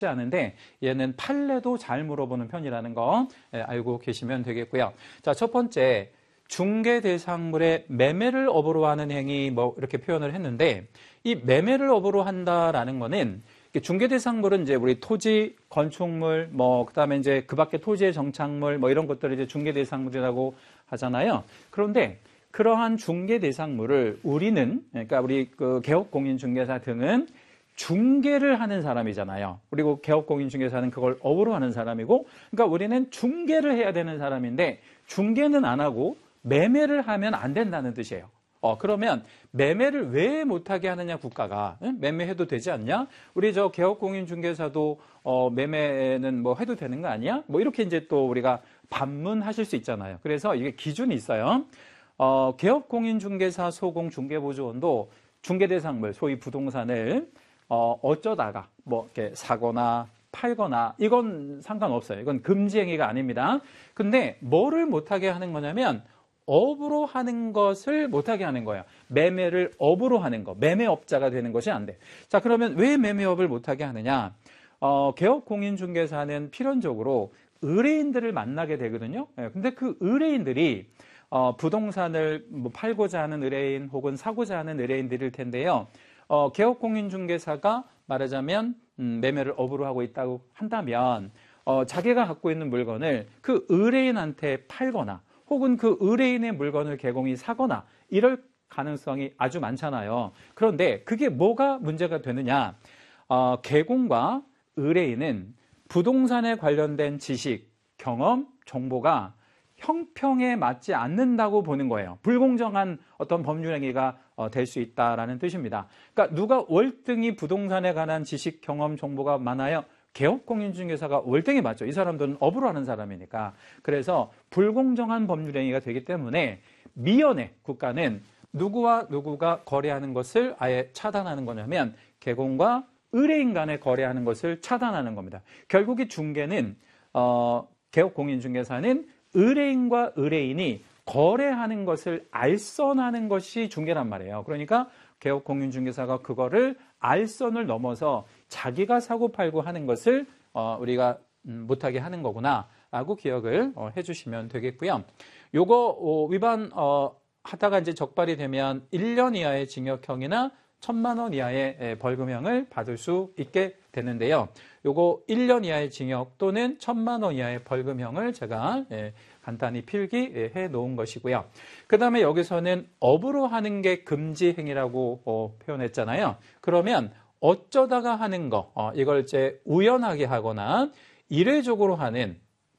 않은데 얘는 판례도 잘 물어보는 편이라는 거 알고 계시면 되겠고요. 자, 첫 번째, 중개 대상물의 매매를 업으로 하는 행위 뭐 이렇게 표현을 했는데, 이 매매를 업으로 한다라는 거는 중개 대상물은 이제 우리 토지, 건축물, 뭐 그다음에 이제 그 밖에 토지의 정착물 뭐 이런 것들을 이제 중개 대상물이라고 하잖아요. 그런데 그러한 중개 대상물을 우리는, 그러니까 우리 그 개업공인중개사 등은 중개를 하는 사람이잖아요. 그리고 개업공인중개사는 그걸 업으로 하는 사람이고, 그러니까 우리는 중개를 해야 되는 사람인데 중개는 안 하고 매매를 하면 안 된다는 뜻이에요. 그러면 매매를 왜 못하게 하느냐, 국가가. 매매해도 되지 않냐? 우리 저 개업공인중개사도 매매는 뭐 해도 되는 거 아니야? 뭐 이렇게 이제 또 우리가 반문하실 수 있잖아요. 그래서 이게 기준이 있어요. 개업공인중개사 소공중개보조원도 중개대상물, 소위 부동산을 어쩌다가 뭐 이렇게 사거나 팔거나 이건 상관없어요. 이건 금지 행위가 아닙니다. 근데 뭐를 못하게 하는 거냐면 업으로 하는 것을 못하게 하는 거예요. 매매를 업으로 하는 거, 매매업자가 되는 것이 안 돼. 자, 그러면 왜 매매업을 못하게 하느냐? 개업공인중개사는 필연적으로 의뢰인들을 만나게 되거든요. 근데 그 의뢰인들이 부동산을 뭐 팔고자 하는 의뢰인 혹은 사고자 하는 의뢰인들일 텐데요. 개업공인중개사가 말하자면 매매를 업으로 하고 있다고 한다면 자기가 갖고 있는 물건을 그 의뢰인한테 팔거나 혹은 그 의뢰인의 물건을 개공이 사거나 이럴 가능성이 아주 많잖아요. 그런데 그게 뭐가 문제가 되느냐? 개공과 의뢰인은 부동산에 관련된 지식, 경험, 정보가 형평에 맞지 않는다고 보는 거예요. 불공정한 어떤 법률행위가 될 수 있다라는 뜻입니다. 그러니까 누가 월등히 부동산에 관한 지식, 경험, 정보가 많아요? 개업공인중개사가 월등히 맞죠. 이 사람들은 업으로 하는 사람이니까. 그래서 불공정한 법률행위가 되기 때문에 미연에 국가는 누구와 누구가 거래하는 것을 아예 차단하는 거냐면 개공과 의뢰인 간에 거래하는 것을 차단하는 겁니다. 결국 이 중개는 개업공인중개사는 의뢰인과 의뢰인이 거래하는 것을 알선하는 것이 중개란 말이에요. 그러니까 개업공인중개사가 그거를 알선을 넘어서 자기가 사고 팔고 하는 것을 우리가 못하게 하는 거구나 라고 기억을 해주시면 되겠고요. 요거 위반 하다가 이제 적발이 되면 1년 이하의 징역형이나 1,000만 원 이하의 벌금형을 받을 수 있게 되는데요. 요거 1년 이하의 징역 또는 1,000만 원 이하의 벌금형을 제가 간단히 필기해 놓은 것이고요. 그 다음에 여기서는 업으로 하는 게 금지 행위라고 표현했잖아요. 그러면 어쩌다가 하는 거, 이걸 이제 우연하게 하거나 이례적으로 하는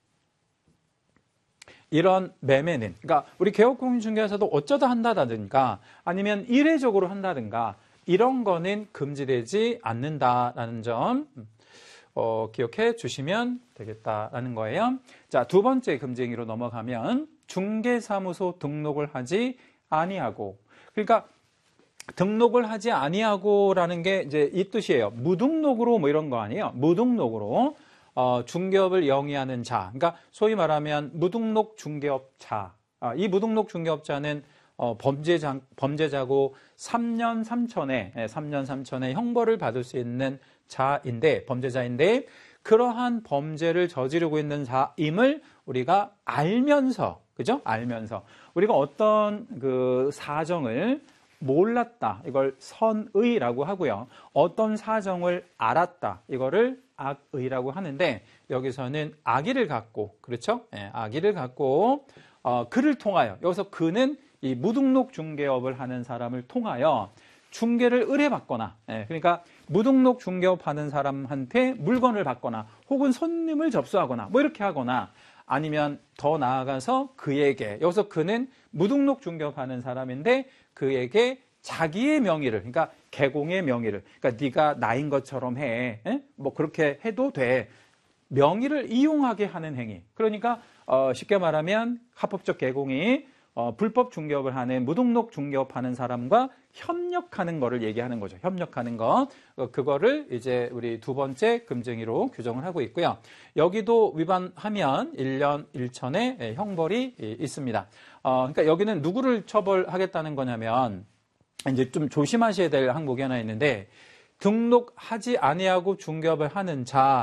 이런 매매는, 그러니까 우리 개업공인중개사도 어쩌다 한다든가 아니면 이례적으로 한다든가 이런 거는 금지되지 않는다라는 점 기억해 주시면 되겠다라는 거예요. 자, 두 번째 금지 행위로 넘어가면 중개사무소 등록을 하지 아니하고, 그러니까 등록을 하지 아니하고라는 게 이제 이 뜻이에요. 무등록으로 뭐 이런 거 아니에요. 무등록으로 중개업을 영위하는 자, 그러니까 소위 말하면 무등록 중개업자. 이 무등록 중개업자는 범죄자고 3년 3천의 형벌을 받을 수 있는 범죄자인데 그러한 범죄를 저지르고 있는 자임을 우리가 알면서, 그죠? 알면서 우리가 어떤 그 사정을 몰랐다, 이걸 선의라고 하고요. 어떤 사정을 알았다, 이거를 악의라고 하는데 여기서는 악의를 갖고, 그렇죠? 악의를 갖고 그를 통하여, 여기서 그는 이 무등록 중개업을 하는 사람을 통하여 중개를 의뢰받거나, 그러니까 무등록 중개업 하는 사람한테 물건을 받거나 혹은 손님을 접수하거나 뭐 이렇게 하거나, 아니면 더 나아가서 그에게, 여기서 그는 무등록 중개업 하는 사람인데 그에게 자기의 명의를, 그러니까 개공의 명의를, 그러니까 네가 나인 것처럼 해, 뭐 그렇게 해도 돼, 명의를 이용하게 하는 행위. 그러니까 쉽게 말하면 합법적 개공이 불법 중개업을 하는, 무등록 중개업 하는 사람과 협력하는 거를 얘기하는 거죠. 협력하는 거. 그거를 이제 우리 두 번째 금지행위로 규정을 하고 있고요. 여기도 위반하면 1년 1천의 형벌이 있습니다. 그러니까 여기는 누구를 처벌하겠다는 거냐면, 이제 좀 조심하셔야 될 항목이 하나 있는데, 등록하지 아니하고 중개업을 하는 자